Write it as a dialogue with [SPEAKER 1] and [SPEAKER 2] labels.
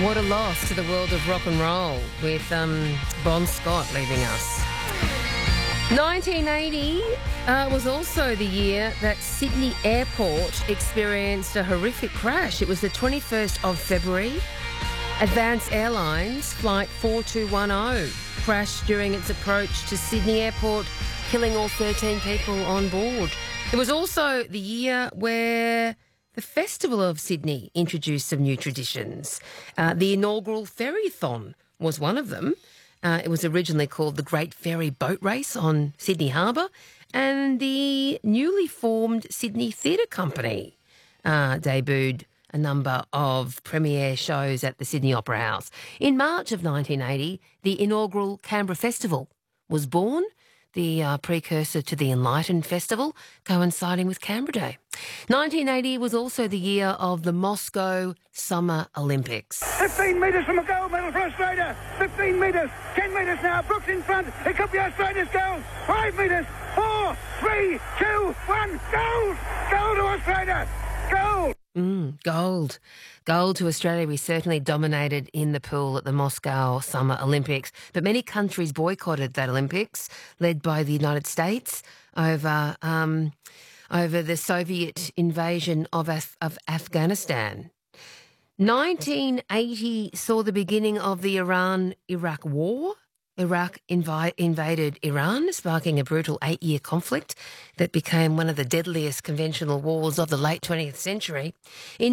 [SPEAKER 1] What a loss to the world of rock and roll with Bon Scott leaving us. 1980 was also the year that Sydney Airport experienced a horrific crash. It was the 21st of February. Advance Airlines Flight 4210 crashed during its approach to Sydney Airport, killing all 13 people on board. It was also the year where the Festival of Sydney introduced some new traditions. The inaugural Ferrython was one of them. It was originally called the Great Ferry Boat Race on Sydney Harbour, and the newly formed Sydney Theatre Company debuted a number of premiere shows at the Sydney Opera House. In March of 1980, the inaugural Canberra Festival was born, the precursor to the Enlightened Festival, coinciding with Canberra Day. 1980 was also the year of the Moscow Summer Olympics.
[SPEAKER 2] 15 metres from a gold medal for Australia. 15 metres. 10 metres now. Brooks in front. It could be Australia's gold. 5 metres. 4, 3, 2, 1. Gold! Gold to Australia! Gold!
[SPEAKER 1] Gold. Gold to Australia. We certainly dominated in the pool at the Moscow Summer Olympics. But many countries boycotted that Olympics, led by the United States over the Soviet invasion of Afghanistan. 1980 saw the beginning of the Iran-Iraq War. Iraq invaded Iran, sparking a brutal 8-year conflict that became one of the deadliest conventional wars of the late 20th century. In